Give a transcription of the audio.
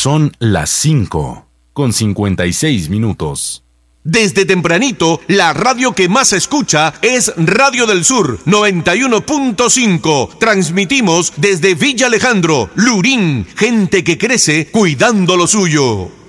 Son las 5:56. Desde tempranito, la radio que más se escucha es Radio del Sur 91.5. Transmitimos desde Villa Alejandro, Lurín, gente que crece cuidando lo suyo.